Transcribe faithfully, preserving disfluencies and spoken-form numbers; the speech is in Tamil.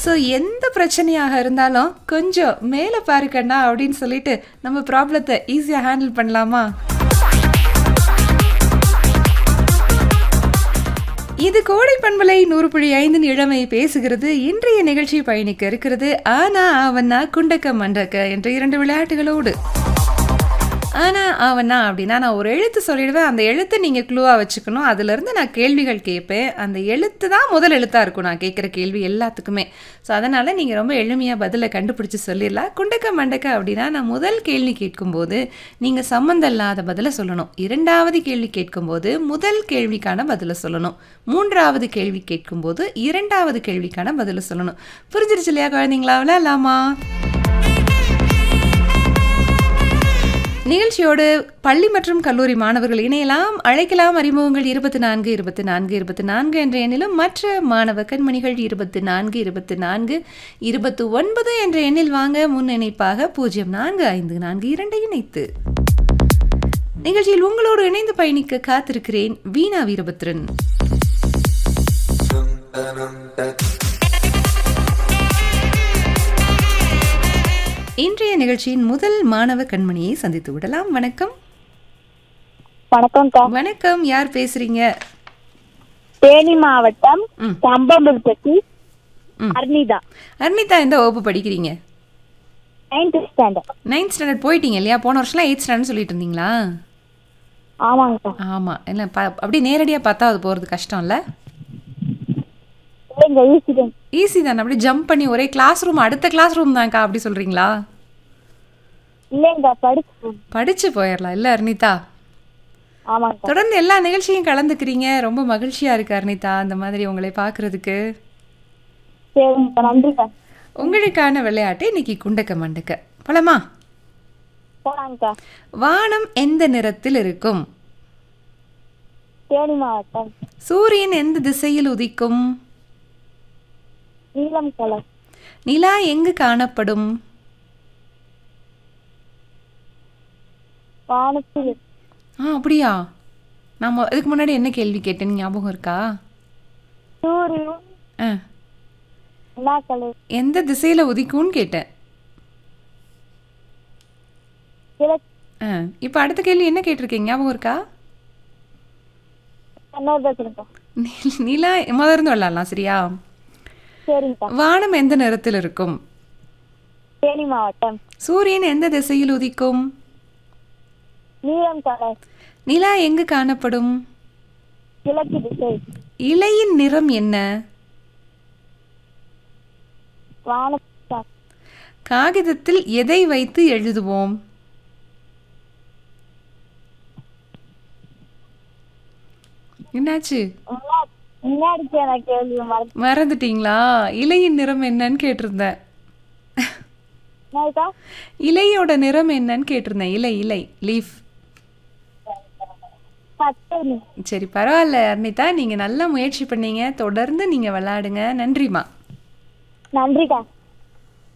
ஸோ எந்த பிரச்சனையாக இருந்தாலும் கொஞ்சம் மேலே பாருக்கண்ணா அப்படின்னு சொல்லிட்டு நம்ம ப்ராப்ளத்தை ஈஸியாக ஹேண்டில் பண்ணலாமா? இது கோடை பண்பலை நூறு புள்ளி ஐந்தின் இளமை பேசுகிறது. இன்றைய நிகழ்ச்சி பயணிக்க இருக்கிறது ஆனா ஆவண்ணா குண்டக்க மண்டக்க என்ற இரண்டு விளையாட்டுகளோடு. ஆனா ஆவண்ணா அப்படின்னா நான் ஒரு எழுத்து சொல்லிடுவேன், அந்த எழுத்தை நீங்கள் க்ளூவாக வச்சுக்கணும். அதுலேருந்து நான் கேள்விகள் கேட்பேன். அந்த எழுத்து தான் முதல் எழுத்தாக இருக்கும் நான் கேட்குற கேள்வி எல்லாத்துக்குமே. ஸோ அதனால் நீங்கள் ரொம்ப எளிமையாக பதிலை கண்டுபிடிச்சி சொல்லிடலாம். குண்டக்க மண்டக்க அப்படின்னா நான் முதல் கேள்வி கேட்கும்போது நீங்கள் சம்மந்தம் இல்லாத பதிலை சொல்லணும். இரண்டாவது கேள்வி கேட்கும்போது முதல் கேள்விக்கான பதிலை சொல்லணும். மூன்றாவது கேள்வி கேட்கும்போது இரண்டாவது கேள்விக்கான பதிலை சொல்லணும். புரிஞ்சிருச்சு இல்லையா குழந்தைங்களா? விளையாடலாமா? நிகழ்ச்சியோடு பள்ளி மற்றும் கல்லூரி மாணவர்கள் இணையலாம், அழைக்கலாம். அறிமுகங்கள் இருபத்தி நான்கு இருபத்தி நான்கு இருபத்தி நான்கு என்ற எண்ணிலும் மற்ற மாணவ கண்மணிகள் இருபத்தி நான்கு இருபத்தி நான்கு இருபத்தி ஒன்பது என்ற எண்ணில் வாங்க. முன் இணைப்பாக பூஜ்ஜியம் நான்கு ஐந்து நான்கு இரண்டை இணைத்து நிகழ்ச்சியில் உங்களோடு இணைந்து பயணிக்க காத்திருக்கிறேன். வீணா வீரபத்ரன். இன்றைய நிகழ்ச்சியின் முதல் மாணவ கண்மணியை சந்தித்து விடலாம். வணக்கம். வணக்கம். வணக்கம். யார் பேசுறீங்க? தேனி மாவட்டம் கம்பம்பட்டி அர்னிதா. அர்னிதா எந்த வகுப்பு படிக்கிறீங்க? Ninth standard. நைன்த் ஸ்டாண்டர்ட் போயிட்டீங்க இல்லையா? போன வருஷம்லாம் எயிட் ஸ்டாண்டர்ட் சொல்லிட்டு இருந்தீங்களா? ஆமாங்க. ஆமா. இல்லை அப்படியே நேரடியாக பத்தாவது போகிறது கஷ்டம் இல்லை? ஈஸி தானே. அப்படி ஜம்ப் பண்ணி ஒரே கிளாஸ் ரூம் அடுத்த கிளாஸ் ரூம் தான்க்கா அப்படி சொல்றீங்களா? படிச்சு போயிடலாம் இல்ல அர்னிதா? தொடர்ந்து எல்லா நிகழ்ச்சியும் கலந்துக்கிறீங்க, ரொம்ப மகிழ்ச்சியா இருக்கு அர்னிதா அந்த மாதிரி உங்களை பாக்குறதுக்கு. உங்களுக்கான விளையாட்டு இன்னைக்கு குண்டக்க மண்டக்க. போலாமா? வானம் எந்த நிறத்தில் இருக்கும்? தேனி மாவட்டம். சூரியன் எந்த திசையில் உதிக்கும்? நீலம் கலர். நிலா எங்கு காணப்படும்? வானத்தில். ஆ அப்படியா? நாம இதுக்கு முன்னாடி என்ன கேள்வி கேட்டேன் ஞாபகம் இருக்கா? சூரியன் ஆ நிலா கலர் எந்த திசையில உதிக்கும்னு கேட்டேன். கிழக்கு. ஆ இப்போ அடுத்த கேள்வி என்ன கேட்டிருக்கீங்க ஞாபகம் இருக்கா? நிலா முதல்ல இருந்து விளையாடலாம் சரியா? வானம் எந்த நிறத்தில் இருக்கும்? தேனி மாவட்டம். சூரியன் எந்த திசையில் உதிக்கும்? நீலம் கலர். நிலா எங்கு காணப்படும்? கிழக்கு திசை. இலையின் நிறம் என்ன? வானம். காகிதத்தில் எதை வைத்து எழுதுவோம்? என்னாச்சு? மறந்துட்டீங்களா? இலையின் நிறம் என்னன்னு கேட்டிருந்தேன். இலையோட நிறம் என்னன்னு கேட்டிருந்தேன். இலை இலை லீஃப். சரி பரவாயில்ல அர்னிதா, நீங்க நல்லா முயற்சி பண்ணீங்க. தொடர்ந்து நீங்க விளையாடுங்க. நன்றிமா. நன்றிக்கா.